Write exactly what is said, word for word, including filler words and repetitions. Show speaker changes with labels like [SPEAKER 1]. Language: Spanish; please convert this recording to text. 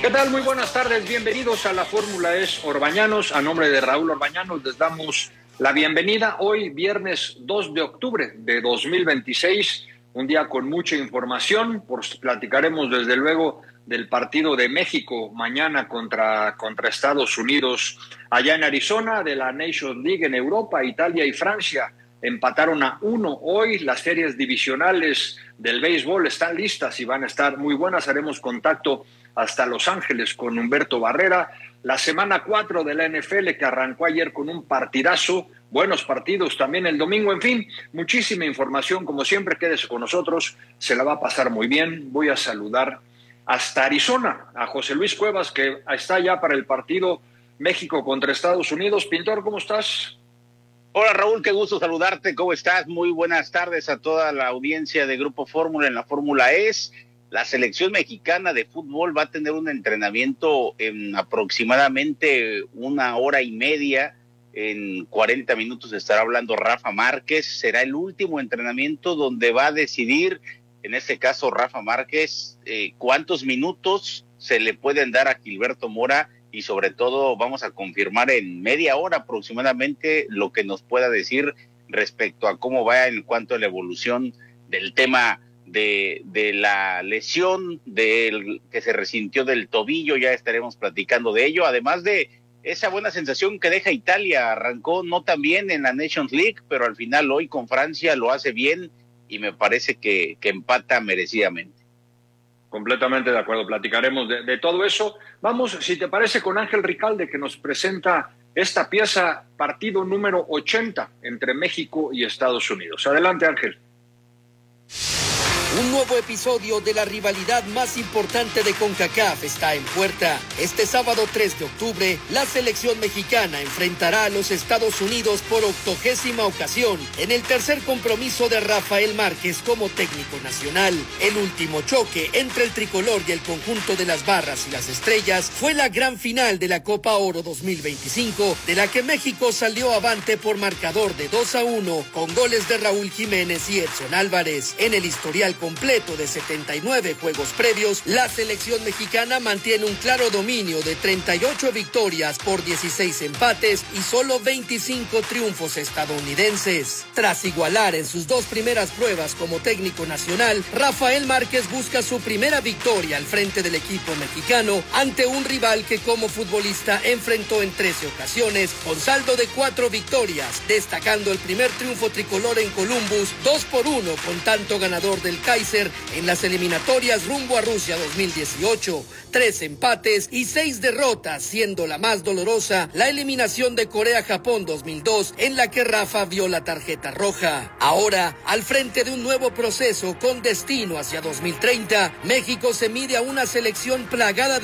[SPEAKER 1] ¿Qué tal? Muy buenas tardes, bienvenidos a la Fórmula E Orbañanos. A nombre de Raúl Orbañanos les damos la bienvenida hoy, viernes dos de octubre de dos mil veintiséis, un día con mucha información. Pues platicaremos desde luego del partido de México mañana contra, contra Estados Unidos allá en Arizona, de la Nations League en Europa. Italia y Francia empataron a uno hoy. Las series divisionales del béisbol están listas y van a estar muy buenas. Haremos contacto hasta Los Ángeles con Humberto Barrera. La semana cuatro de la N F L que arrancó ayer con un partidazo, buenos partidos también el domingo, en fin, muchísima información. Como siempre, quédese con nosotros, se la va a pasar muy bien. Voy a saludar hasta Arizona a José Luis Cuevas, que está ya para el partido México contra Estados Unidos. Pintor, ¿cómo estás?
[SPEAKER 2] Hola Raúl, qué gusto saludarte, ¿cómo estás? Muy buenas tardes a toda la audiencia de Grupo Fórmula en la Fórmula E. La selección mexicana de fútbol va a tener un entrenamiento en aproximadamente una hora y media. En cuarenta minutos estará hablando Rafa Márquez. Será el último entrenamiento donde va a decidir, en este caso Rafa Márquez, eh, cuántos minutos se le pueden dar a Gilberto Mora, y sobre todo vamos a confirmar en media hora aproximadamente lo que nos pueda decir respecto a cómo va en cuanto a la evolución del tema de, de la lesión del que se resintió del tobillo. Ya estaremos platicando de ello, además de esa buena sensación que deja Italia. Arrancó no tan bien en la Nations League, pero al final hoy con Francia lo hace bien y me parece que, que empata merecidamente.
[SPEAKER 1] Completamente de acuerdo, platicaremos de, de todo eso. Vamos, si te parece, con Ángel Ricalde, que nos presenta esta pieza, partido número ochenta entre México y Estados Unidos. Adelante, Ángel.
[SPEAKER 3] Un nuevo episodio de la rivalidad más importante de CONCACAF está en puerta. Este sábado tres de octubre, la selección mexicana enfrentará a los Estados Unidos por octogésima ocasión en el tercer compromiso de Rafael Márquez como técnico nacional. El último choque entre el tricolor y el conjunto de las barras y las estrellas fue la gran final de la Copa Oro dos mil veinticinco, de la que México salió avante por marcador de dos a uno con goles de Raúl Jiménez y Edson Álvarez. En el historial completo de setenta y nueve juegos previos, la selección mexicana mantiene un claro dominio de treinta y ocho victorias por dieciséis empates y solo veinticinco triunfos estadounidenses. Tras igualar en sus dos primeras pruebas como técnico nacional, Rafael Márquez busca su primera victoria al frente del equipo mexicano ante un rival que como futbolista enfrentó en trece ocasiones con saldo de cuatro victorias, destacando el primer triunfo tricolor en Columbus, dos por uno con tanto ganador del Kaiser en las eliminatorias rumbo a Rusia dos mil dieciocho, tres empates y seis derrotas, siendo la más dolorosa la eliminación de Corea-Japón dos mil dos, en la que Rafa vio la tarjeta roja. Ahora, al frente de un nuevo proceso con destino hacia dos mil treinta, México se mide a una selección plagada de